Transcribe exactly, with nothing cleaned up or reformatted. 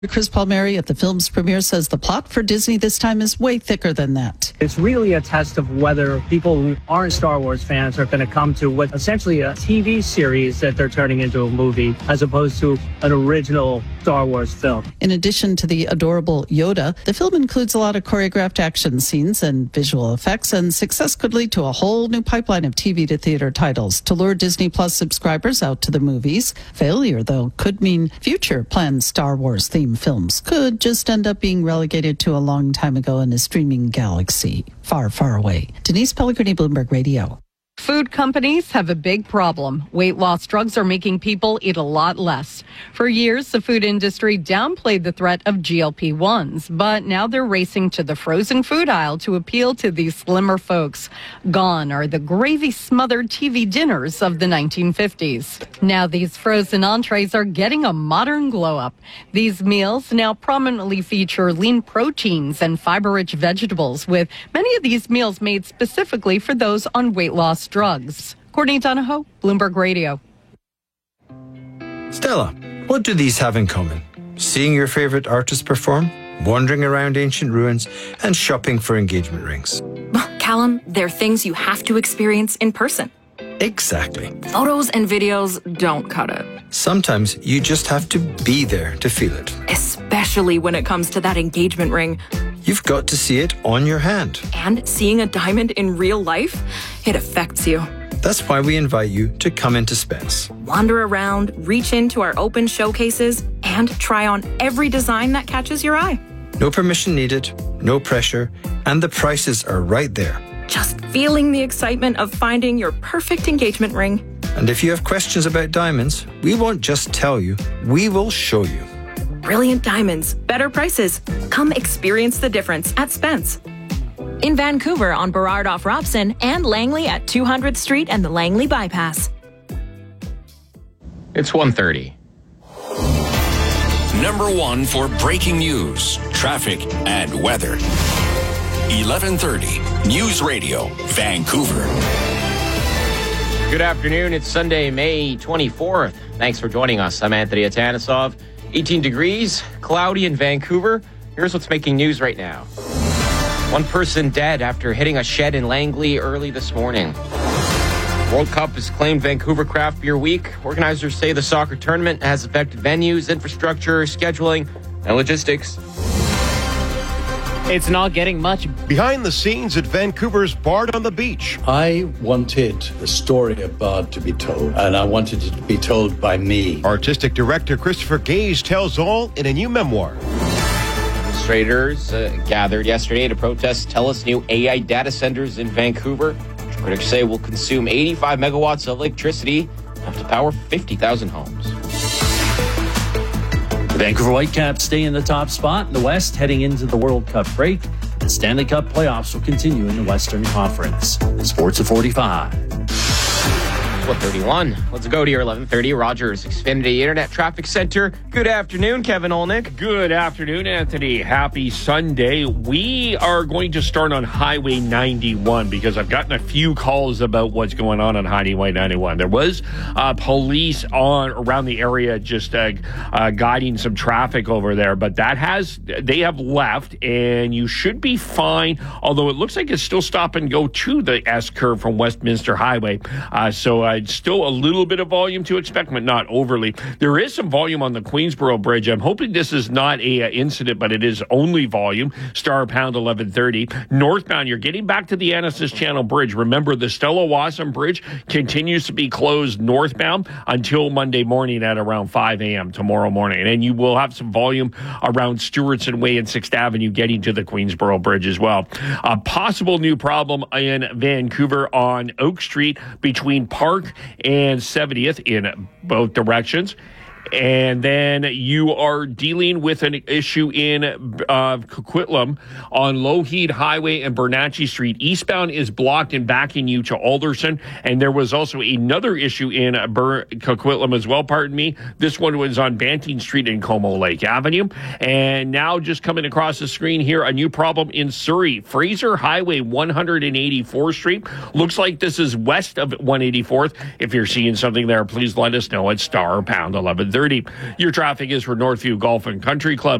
Chris Palmieri at the film's premiere says the plot for Disney this time is way thicker than that. It's really a test of whether people who aren't Star Wars fans are going to come to what essentially a T V series that they're turning into a movie as opposed to an original Star Wars film. In addition to the adorable Yoda, the film includes a lot of choreographed action scenes and visual effects, and success could lead to a whole new pipeline of T V to theater titles to lure Disney Plus subscribers out to the movies. Failure, though, could mean future planned Star Wars themed films could just end up being relegated to a long time ago in a streaming galaxy far, far away. Denise Pellegrini, Bloomberg Radio. Food companies have a big problem. Weight loss drugs are making people eat a lot less. For years, the food industry downplayed the threat of G L P ones, but now they're racing to the frozen food aisle to appeal to these slimmer folks. Gone are the gravy-smothered T V dinners of the nineteen fifties. Now these frozen entrees are getting a modern glow-up. These meals now prominently feature lean proteins and fiber-rich vegetables, with many of these meals made specifically for those on weight loss drugs. Courtney Donahoe, Bloomberg Radio. Stella, what do these have in common? Seeing your favorite artist perform, wandering around ancient ruins, and shopping for engagement rings. Callum, they're things you have to experience in person. Exactly. Photos and videos don't cut it. Sometimes you just have to be there to feel it. Especially when it comes to that engagement ring. You've got to see it on your hand. And seeing a diamond in real life, it affects you. That's why we invite you to come into Spence. Wander around, reach into our open showcases, and try on every design that catches your eye. No permission needed, no pressure, and the prices are right there. Just feeling the excitement of finding your perfect engagement ring. And if you have questions about diamonds, we won't just tell you, we will show you. Brilliant diamonds, better prices. Come experience the difference at Spence. In Vancouver on Burrard off Robson and Langley at two hundredth Street and the Langley Bypass. It's one thirty. Number one for breaking news, traffic, and weather. eleven thirty News Radio, Vancouver. Good afternoon. It's Sunday, May twenty-fourth. Thanks for joining us. I'm Anthony Atanisov. eighteen degrees, cloudy in Vancouver. Here's what's making news right now. One person dead after hitting a shed in Langley early this morning. World Cup has claimed Vancouver Craft Beer Week. Organizers say the soccer tournament has affected venues, infrastructure, scheduling, and logistics. It's not getting much. Behind the scenes at Vancouver's Bard on the Beach. I wanted the story of Bard to be told, and I wanted it to be told by me. Artistic director Christopher Gage tells all in a new memoir. Demonstrators uh, gathered yesterday to protest TELUS new A I data centers in Vancouver, which critics say will consume eighty-five megawatts of electricity, enough to power fifty thousand homes. The Vancouver Whitecaps stay in the top spot in the West heading into the World Cup break. The Stanley Cup playoffs will continue in the Western Conference. Sports at forty-five. one thirty-one. Let's go to your eleven thirty Rogers Xfinity Internet Traffic Center. Good afternoon, Kevin Olnick. Good afternoon, Anthony. Happy Sunday. We are going to start on Highway ninety-one because I've gotten a few calls about what's going on on Highway ninety-one. There was uh, police on around the area just uh, uh, guiding some traffic over there, but that has they have left, and you should be fine. Although it looks like it's still stop and go to the S curve from Westminster Highway. Uh, so. Uh, Still a little bit of volume to expect, but not overly. There is some volume on the Queensboro Bridge. I'm hoping this is not a uh, incident, but it is only volume. Star pound eleven thirty. Northbound, you're getting back to the Annacis Channel Bridge. Remember, the Stella Wasson Bridge continues to be closed northbound until Monday morning at around five a.m. tomorrow morning. And you will have some volume around Stewartson Way and sixth Avenue getting to the Queensboro Bridge as well. A possible new problem in Vancouver on Oak Street between Park and seventieth in both directions. And then you are dealing with an issue in uh, Coquitlam on Lougheed Highway and Bernatchez Street. Eastbound is blocked and backing you to Alderson. And there was also another issue in Ber- Coquitlam as well, pardon me. This one was on Banting Street and Como Lake Avenue. And now just coming across the screen here, a new problem in Surrey. Fraser Highway, one eighty-fourth Street. Looks like this is west of one eighty-fourth. If you're seeing something there, please let us know at star pound eleven thirty. Your traffic is for Northview Golf and Country Club.